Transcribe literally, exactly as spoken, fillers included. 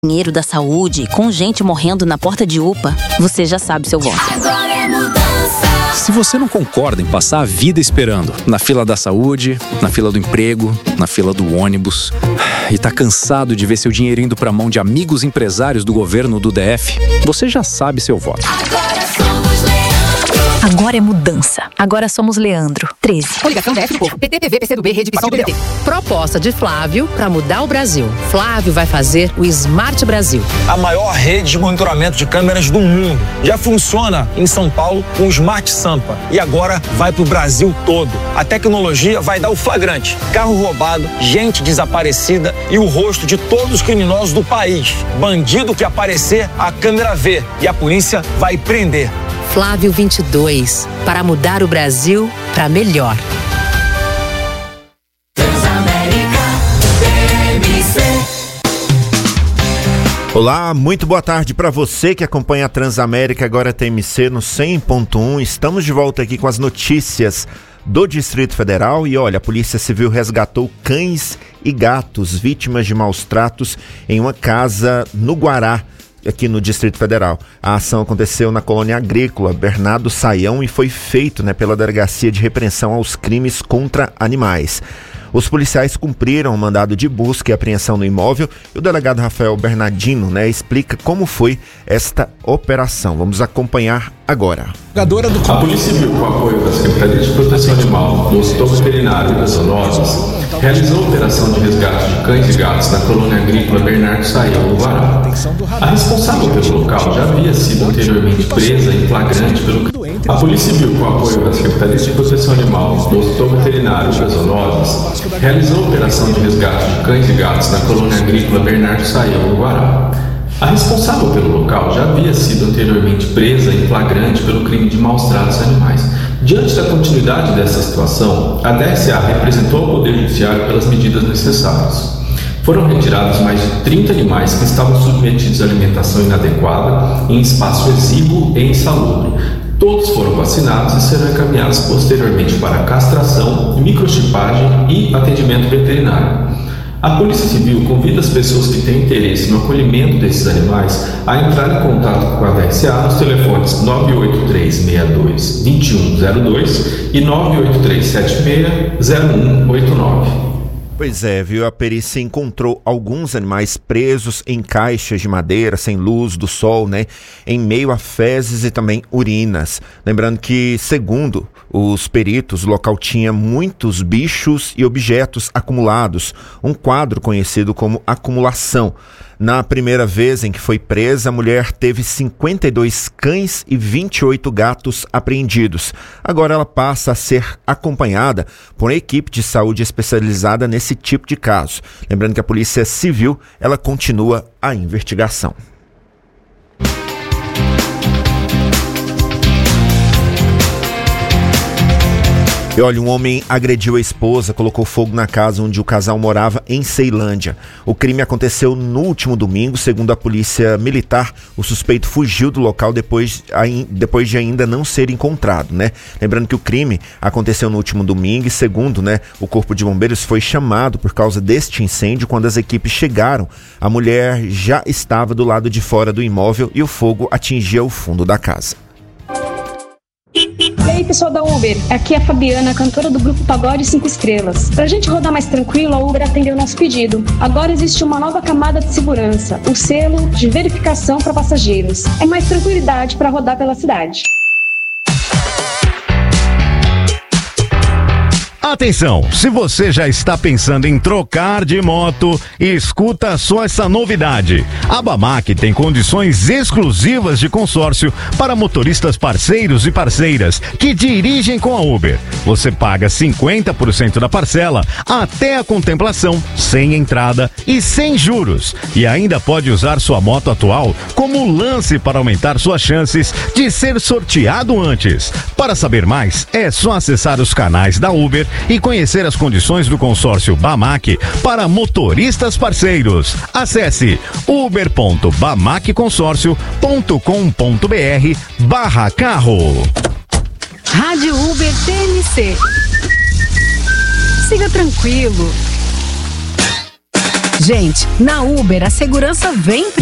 dinheiro da saúde, com gente morrendo na porta de U P A, você já sabe seu voto. Agora é mudança. Se você não concorda em passar a vida esperando na fila da saúde, na fila do emprego, na fila do ônibus, e tá cansado de ver seu dinheiro indo pra mão de amigos empresários do governo do D F, você já sabe seu voto. Agora somos Leandro. Agora é mudança. Agora somos Leandro. treze. Coligação D F do Povo. P T, P V, P C do B, Rede Pissão do P T. Proposta de Flávio para mudar o Brasil. Flávio vai fazer o Smart Brasil. A maior rede de monitoramento de câmeras do mundo. Já funciona em São Paulo com o Smart Sampa. E agora vai pro Brasil todo. A tecnologia vai dar o flagrante. Carro roubado, gente desaparecida e o rosto de todos os criminosos do país. Bandido que aparecer, a câmera vê. E a polícia vai prender. Flávio vinte e dois, para mudar o Brasil para melhor. Transamérica T M C. Olá, muito boa tarde para você que acompanha a Transamérica, agora T M C no cem ponto um. Estamos de volta aqui com as notícias do Distrito Federal e olha, a Polícia Civil resgatou cães e gatos vítimas de maus tratos em uma casa no Guará, aqui no Distrito Federal. A ação aconteceu na colônia agrícola Bernardo Saião e foi feito, né, pela Delegacia de Repreensão aos Crimes contra Animais. Os policiais cumpriram o mandado de busca e apreensão no imóvel e o delegado Rafael Bernardino, né, explica como foi esta operação. Vamos acompanhar agora. A Polícia Civil, com apoio da Secretaria de Proteção Animal, do Hospital Veterinário das Zoonoses, realizou a operação de resgate de cães e gatos na colônia agrícola Bernardo Saião, no Guará. A responsável pelo local já havia sido anteriormente presa em flagrante pelo crime. A Polícia Civil, com apoio da Secretaria de Proteção Animal, do Hospital Veterinário das Zoonoses, realizou a operação de resgate de cães e gatos na colônia agrícola Bernardo Saião, no Guará. A responsável pelo local já havia sido anteriormente presa em flagrante pelo crime de maus tratos a animais. Diante da continuidade dessa situação, a D S A representou ao Poder Judiciário pelas medidas necessárias. Foram retirados mais de trinta animais que estavam submetidos à alimentação inadequada, em espaço exíguo e insalubre. Todos foram vacinados e serão encaminhados posteriormente para castração, microchipagem e atendimento veterinário. A Polícia Civil convida as pessoas que têm interesse no acolhimento desses animais a entrar em contato com a D S A nos telefones nove oito três, seis dois, dois um zero dois e nove oito três sete seis, zero um oito nove. Pois é, viu? A perícia encontrou alguns animais presos em caixas de madeira, sem luz do sol, né? Em meio a fezes e também urinas. Lembrando que, segundo os peritos, o local tinha muitos bichos e objetos acumulados. Um quadro conhecido como acumulação. Na primeira vez em que foi presa, a mulher teve cinquenta e dois cães e vinte e oito gatos apreendidos. Agora ela passa a ser acompanhada por uma equipe de saúde especializada nesse tipo de caso. Lembrando que a Polícia Civil, ela continua a investigação. E olha, um homem agrediu a esposa, colocou fogo na casa onde o casal morava em Ceilândia. O crime aconteceu no último domingo, segundo a polícia militar. O suspeito fugiu do local depois, depois de ainda não ser encontrado, né? Lembrando que o crime aconteceu no último domingo e, segundo, né, o Corpo de Bombeiros foi chamado por causa deste incêndio. Quando as equipes chegaram, a mulher já estava do lado de fora do imóvel e o fogo atingia o fundo da casa. E aí, pessoal da Uber, aqui é a Fabiana, cantora do grupo Pagode cinco Estrelas. Pra gente rodar mais tranquilo, a Uber atendeu nosso pedido. Agora existe uma nova camada de segurança, o selo de verificação para passageiros. É mais tranquilidade para rodar pela cidade. Atenção, se você já está pensando em trocar de moto, escuta só essa novidade. A Bamac tem condições exclusivas de consórcio para motoristas parceiros e parceiras que dirigem com a Uber. Você paga cinquenta por cento da parcela até a contemplação, sem entrada e sem juros. E ainda pode usar sua moto atual como lance para aumentar suas chances de ser sorteado antes. Para saber mais, é só acessar os canais da Uber e conhecer as condições do consórcio Bamac para motoristas parceiros. Acesse uber ponto bamac consórcio ponto com ponto br barra carro. Rádio Uber T M C. Siga tranquilo. Gente, na Uber a segurança vem